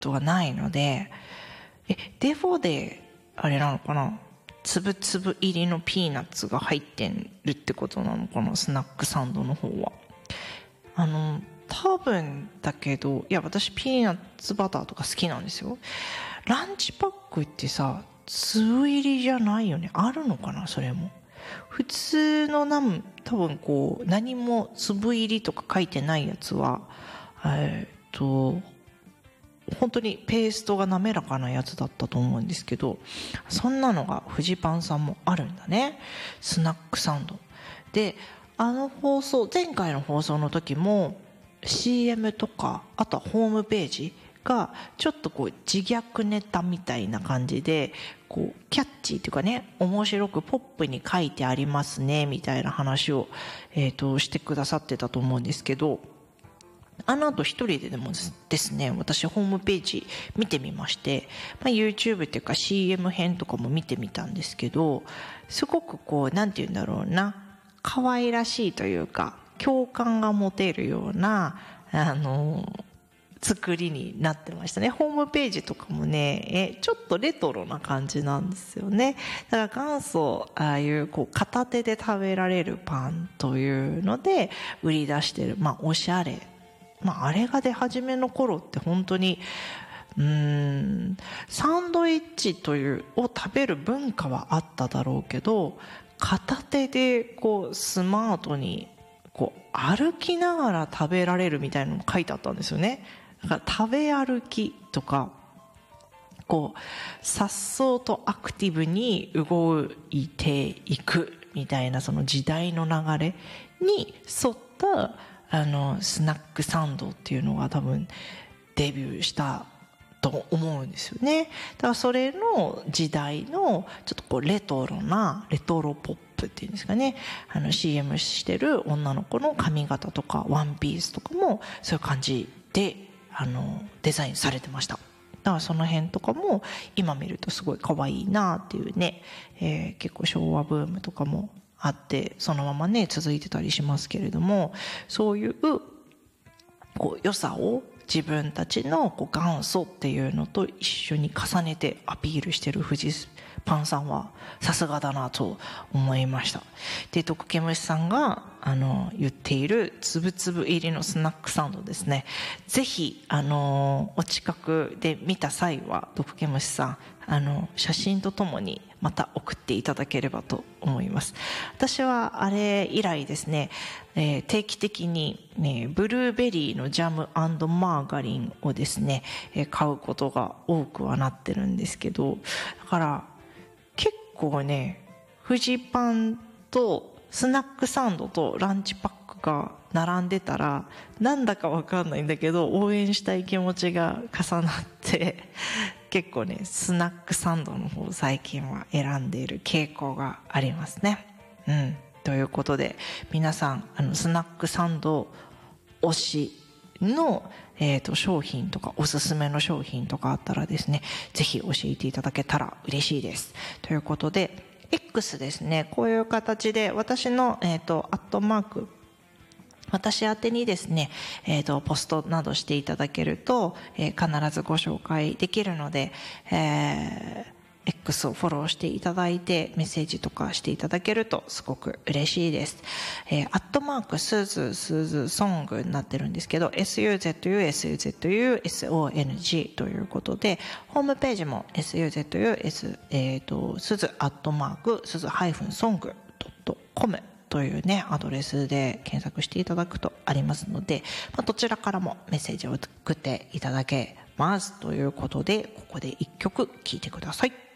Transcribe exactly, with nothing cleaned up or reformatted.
とはないので、え、デフォで、あれなのかな、つぶつぶ入りのピーナッツが入ってるってことなのかな、スナックサンドの方は。あの、多分だけど、いや、私ピーナッツバターとか好きなんですよ。ランチパックってさ、粒入りじゃないよね。あるのかな、それも。普通のなん、多分こう、何も粒入りとか書いてないやつは、えっと、本当にペーストが滑らかなやつだったと思うんですけど、そんなのがフジパンさんもあるんだね。スナックサンド。で、あの放送、前回の放送の時も シーエム とか、あとはホームページがちょっとこう自虐ネタみたいな感じで、こうキャッチーっていうかね、面白くポップに書いてありますね、みたいな話を、えっと、してくださってたと思うんですけど、あの後一人ででもですね、私ホームページ見てみまして、まあ、YouTube っていうか シーエム 編とかも見てみたんですけど、すごくこう、なんて言うんだろうな、可愛らしいというか、共感が持てるような、あの、作りになってましたね。ホームページとかもね、え、ちょっとレトロな感じなんですよね。だから元祖、ああいうこう片手で食べられるパンというので売り出してる、まあおしゃれ。まああれが出始めの頃って本当に、うーん、サンドイッチというを食べる文化はあっただろうけど、片手でこうスマートにこう歩きながら食べられるみたいなのも書いてあったんですよね。だから食べ歩きとか、こう颯爽とアクティブに動いていくみたいな、その時代の流れに沿ったあのスナックサンドっていうのが多分デビューしたと思うんですよね。だからそれの時代のちょっとこうレトロなレトロポップっていうんですかね、あの シーエム してる女の子の髪型とかワンピースとかもそういう感じであのデザインされてました。だからその辺とかも今見るとすごい可愛いなっていうね、えー、結構昭和ブームとかもあってそのままね続いてたりしますけれども、そういうこう良さを自分たちのこう元祖っていうのと一緒に重ねてアピールしてるフジパンさんはさすがだなと思いました。で、毒ケムシさんがあの言っているつぶつぶ入りのスナックサンドですね、ぜひあのお近くで見た際は毒ケムシさんあの写真とともにまた送っていただければと思います。私はあれ以来ですね、えー、定期的に、ね、ブルーベリーのジャム&マーガリンをですね、えー、買うことが多くはなってるんですけど、だから結構ね、フジパンとスナックサンドとランチパックが並んでたらなんだかわかんないんだけど応援したい気持ちが重なって結構ねスナックサンドの方最近は選んでいる傾向がありますね。うん、ということで皆さんあのスナックサンド推しの、えーと、商品とかおすすめの商品とかあったらですね、ぜひ教えていただけたら嬉しいです。ということで X ですね、こういう形で私の、えーと、アットマーク私宛てにですね、えーと、ポストなどしていただけると、えー、必ずご紹介できるので、えー、X をフォローしていただいてメッセージとかしていただけるとすごく嬉しいです。えー、アットマークスズスズソングになってるんですけど エスユーゼットユーエスユーゼットユーエスオーエヌジー ということで、ホームページも エスユーゼットユーエス えっとスズアットマークスズハイフンソングドットコムというねアドレスで検索していただくとありますので、まあ、どちらからもメッセージを送っていただけますということで、ここで一曲聴いてください。